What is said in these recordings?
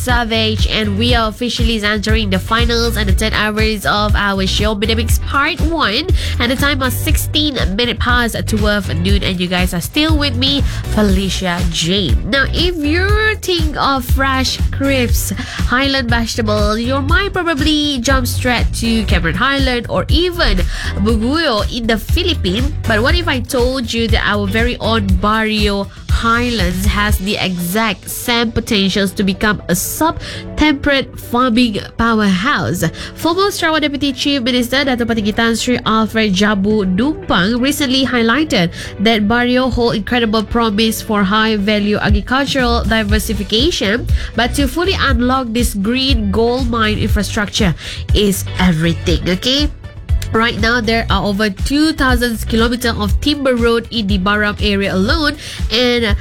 Savage, and we are officially entering the finals and the 10 hours of our show, Minimix Part 1. And the time was 16 minutes past 12 noon, and you guys are still with me, Felicia Jane. Now, if you're thinking of fresh, crisp Highland vegetable, your mind probably jumps straight to Cameron Highland or even Buguyo in the Philippines. But what if I told you that our very own Barrio Highlands has the exact same potentials to become a sub-temperate farming powerhouse? Former Sarawak Deputy Chief Minister Dato' Patinggi Tan Sri Alfred Jabu Numpang recently highlighted that Barrio hold incredible promise for high-value agricultural diversification, but to fully unlock this green gold mine infrastructure is everything, okay? Right now, there are over 2,000 kilometers of timber road in the Baram area alone, and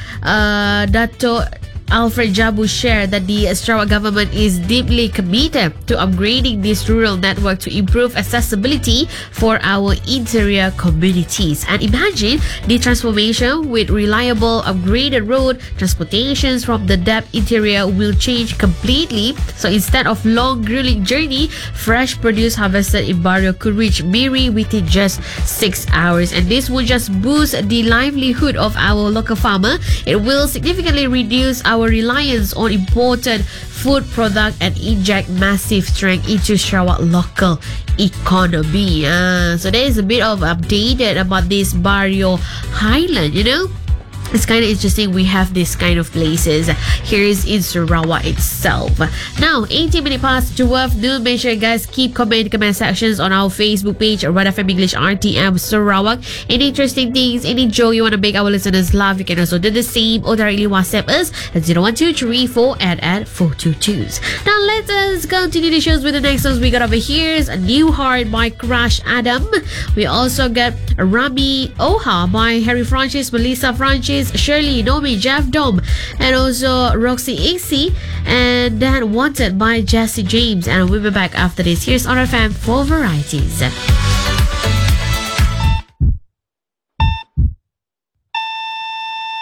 Dato' Alfred Jabu shared that the Sarawak government is deeply committed to upgrading this rural network to improve accessibility for our interior communities. And imagine the transformation with reliable, upgraded road transportations from the depth interior will change completely. So instead of long, grueling journey, fresh produce harvested in Barrio could reach Miri within just 6 hours. And this will just boost the livelihood of our local farmer. It will significantly reduce our reliance on imported food product and inject massive strength into Sarawak local economy. So there is a bit of updated about this Barrio Highland, you know. It's kind of interesting we have this kind of places here is in Sarawak itself. Now, 18 minutes past 12 noon. Make sure you guys keep comment sections on our Facebook page, Red FM English RTM Sarawak. Any interesting things, any joke you want to make our listeners laugh, you can also do the same or directly WhatsApp us at 01234 at 422. Now, let us continue the shows with the next ones we got over here. Is a New Heart by Crash Adam. We also got Rami Oha by Harry Francis, Melissa Francis, Shirley, Nomi, Jeff Dom, and also Roxy Ixie, and then Wanted by Jesse James. And we'll be back after this. Here's RFM for varieties.